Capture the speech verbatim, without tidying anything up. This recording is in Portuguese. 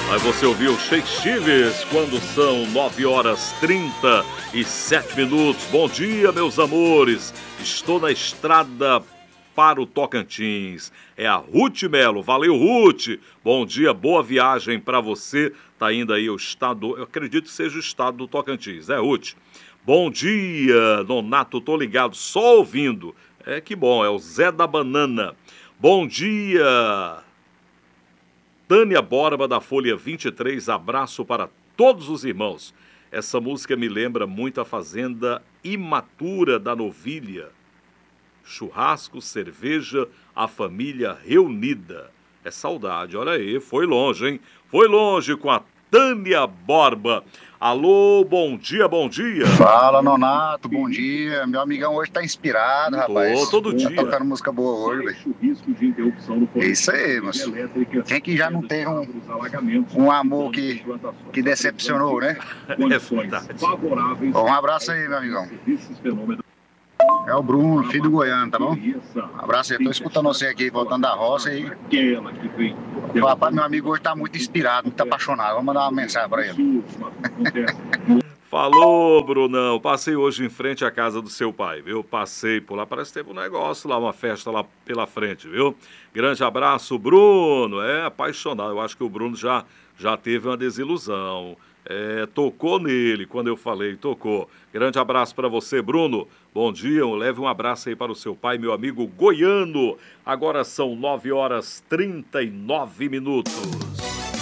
Aí você ouviu Shake Chives quando são nove horas trinta e sete minutos. Bom dia, meus amores. Estou na estrada para o Tocantins. É a Ruth Melo. Valeu, Ruth. Bom dia, boa viagem para você. Tá indo aí o estado, eu acredito que seja o estado do Tocantins, é, Ruth? Bom dia, Nonato, tô ligado, só ouvindo. É, que bom, é o Zé da Banana. Bom dia, Tânia Borba, da Folha vinte e três, abraço para todos os irmãos. Essa música me lembra muito a Fazenda Imatura da Novilha. Churrasco, cerveja, a família reunida. É saudade, olha aí, foi longe, hein? Foi longe com a Tânia Borba. Alô, bom dia, bom dia. Fala, Nonato, bom dia. Meu amigão hoje tá inspirado, rapaz. Tô, todo dia. Tá tocando música boa hoje, velho. É isso aí, moço. Quem que já não teve um, um amor que, que decepcionou, né? É verdade. Bom, um abraço aí, meu amigão. É o Bruno, filho do Goiano, tá bom? Um abraço aí, tô escutando você aqui, voltando da roça e... Rapaz, meu amigo hoje tá muito inspirado, muito apaixonado. Vamos mandar uma mensagem pra ele. Falou, Brunão. Passei hoje em frente à casa do seu pai, viu? Passei por lá, parece que teve um negócio lá, uma festa lá pela frente, viu? Grande abraço, Bruno. É apaixonado. Eu acho que o Bruno já, já teve uma desilusão. É, tocou nele quando eu falei, tocou. Grande abraço para você, Bruno. Bom dia, leve um abraço aí para o seu pai, meu amigo goiano. Agora são nove horas e trinta e nove minutos.